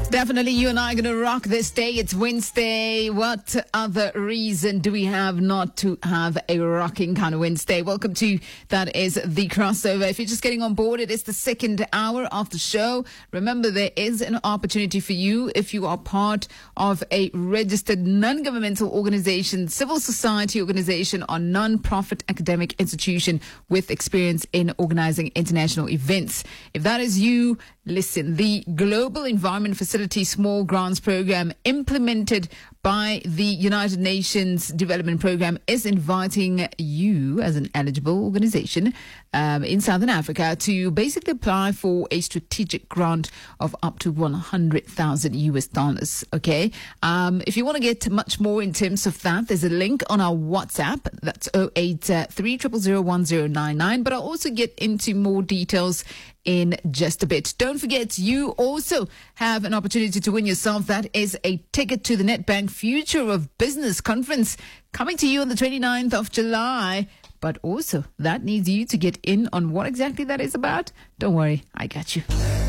Definitely, you and I are going to rock this day. It's Wednesday. What other reason do we have not to have a rocking kind of Wednesday? Welcome to That Is The Crossover. If you're just getting on board, it is the second hour of the show. Remember, there is an opportunity for you if you are part of a registered non-governmental organization, civil society organization, or non-profit academic institution with experience in organizing international events. If that is you, listen, the Global Environment Facility Small Grants Program, implemented by the United Nations Development Program, is inviting you as an eligible organization in Southern Africa to basically apply for a strategic grant of up to $100,000. Okay. If you want to get much more in terms of that, there's a link on our WhatsApp. That's 083 But I'll also get into more details in just a bit. Don't forget, you also have an opportunity to win yourself. That is a ticket to the Nedbank Future of Business Conference coming to you on the 29th of July. But also, that needs you to get in on what exactly that is about. Don't worry, I got you.